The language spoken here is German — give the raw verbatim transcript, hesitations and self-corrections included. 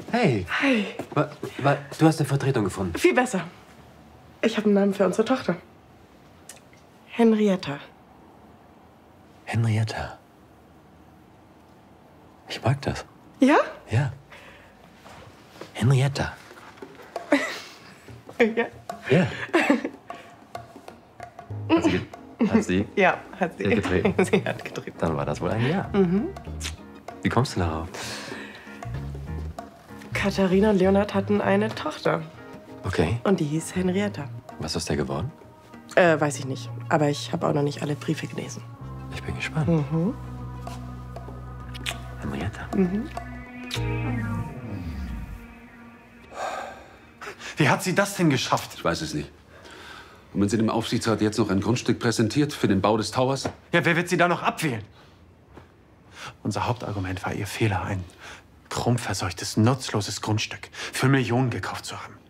Hey. Hi. Wa- wa- Du hast eine Vertretung gefunden. Viel besser. Ich habe einen Namen für unsere Tochter. Henrietta. Henrietta. Ich mag das. Ja? Ja. Henrietta. Ja. Ja. Hat sie, ge- hat sie Ja, hat sie. getreten? Sie hat getreten. Dann war das wohl ein Ja. Mhm. Wie kommst du darauf? Katharina und Leonhard hatten eine Tochter. Okay. Und die hieß Henrietta. Was ist der geworden? Äh, weiß ich nicht. Aber ich habe auch noch nicht alle Briefe gelesen. Ich bin gespannt. Mhm. Henrietta. Mhm. Wie hat sie das denn geschafft? Ich weiß es nicht. Und wenn sie dem Aufsichtsrat jetzt noch ein Grundstück präsentiert für den Bau des Towers? Ja, wer wird sie da noch abwählen? Unser Hauptargument war ihr Fehler, ein krumm verseuchtes, nutzloses Grundstück für Millionen gekauft zu haben.